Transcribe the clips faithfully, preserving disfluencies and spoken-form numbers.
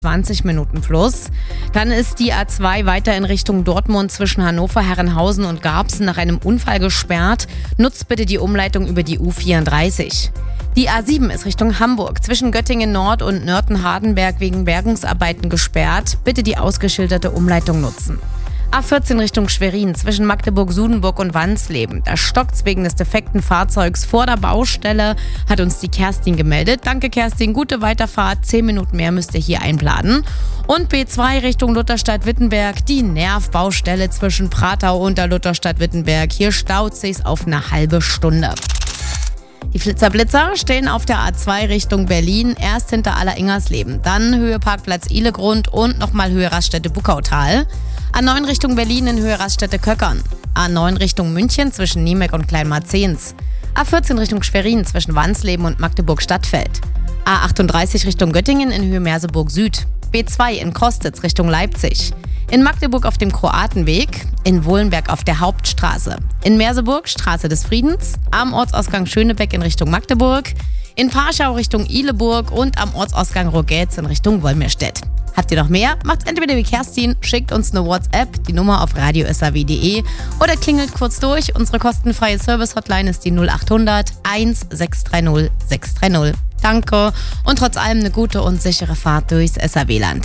zwanzig Minuten plus. Dann ist die A zwei weiter in Richtung Dortmund zwischen Hannover, Herrenhausen und Garbsen nach einem Unfall gesperrt. Nutzt bitte die Umleitung über die U vierunddreißig. Die A sieben ist Richtung Hamburg zwischen Göttingen Nord und Nörten-Hardenberg wegen Bergungsarbeiten gesperrt. Bitte die ausgeschilderte Umleitung nutzen. A vierzehn Richtung Schwerin zwischen Magdeburg-Sudenburg und Wansleben. Da stockt's wegen des defekten Fahrzeugs vor der Baustelle, hat uns die Kerstin gemeldet. Danke Kerstin, gute Weiterfahrt. Zehn Minuten mehr müsst ihr hier einplanen. Und B zwei Richtung Lutherstadt-Wittenberg, die Nervbaustelle zwischen Pratau und der Lutherstadt-Wittenberg. Hier staut sich's auf eine halbe Stunde. Die Flitzer-Blitzer stehen auf der A zwei Richtung Berlin, erst hinter Aller-Ingersleben, dann Höhe Parkplatz Ihlegrund und nochmal Höhe Raststätte Buckautal. A neun Richtung Berlin in Höhe Raststätte Köckern. A neun Richtung München zwischen Niemek und Kleinmarzens. A vierzehn Richtung Schwerin zwischen Wansleben und Magdeburg-Stadtfeld. A achtunddreißig Richtung Göttingen in Höhe Merseburg Süd. B zwei in Kostitz Richtung Leipzig. In Magdeburg auf dem Kroatenweg, in Wohlenberg auf der Hauptstraße, in Merseburg Straße des Friedens, am Ortsausgang Schönebeck in Richtung Magdeburg, in Parschau Richtung Ihleburg und am Ortsausgang Rogetz in Richtung Wolmirstedt. Habt ihr noch mehr? Macht's entweder wie Kerstin, schickt uns eine WhatsApp, die Nummer auf radio s a w punkt d e oder klingelt kurz durch. Unsere kostenfreie Service-Hotline ist die null achthundert eins sechs drei null sechs drei null. Danke und trotz allem eine gute und sichere Fahrt durchs S A W-Land.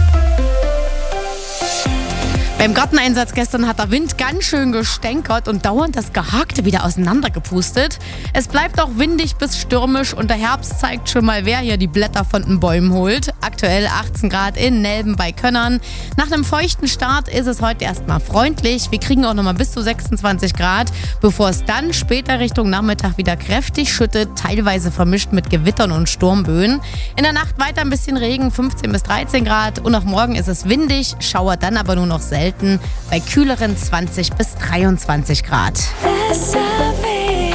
Beim Garteneinsatz gestern hat der Wind ganz schön gestänkert und dauernd das Gehakte wieder auseinandergepustet. Es bleibt auch windig bis stürmisch und der Herbst zeigt schon mal, wer hier die Blätter von den Bäumen holt. Aktuell achtzehn Grad in Nelben bei Könnern. Nach einem feuchten Start ist es heute erstmal freundlich. Wir kriegen auch nochmal bis zu sechsundzwanzig Grad, bevor es dann später Richtung Nachmittag wieder kräftig schüttet, teilweise vermischt mit Gewittern und Sturmböen. In der Nacht weiter ein bisschen Regen, fünfzehn bis dreizehn Grad und auch morgen ist es windig, schauert dann aber nur noch selten bei kühleren zwanzig bis dreiundzwanzig Grad. S A W.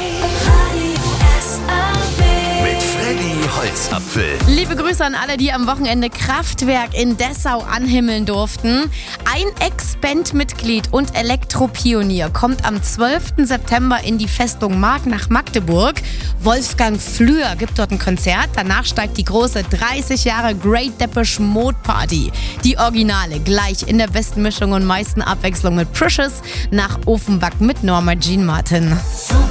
Mit Freddy Holzapfel. Liebe Grüße an alle, die am Wochenende Kraftwerk in Dessau anhimmeln durften. Ein Ex-Band-Mitglied und Elektropionier kommt am zwölften September in die Festung Mark nach Magdeburg. Wolfgang Flür gibt dort ein Konzert. Danach steigt die große dreißig Jahre Great Depeche Mode Party. Die Originale gleich in der besten Mischung und meisten Abwechslung mit Precious nach Offenbach mit Norma Jean Martin.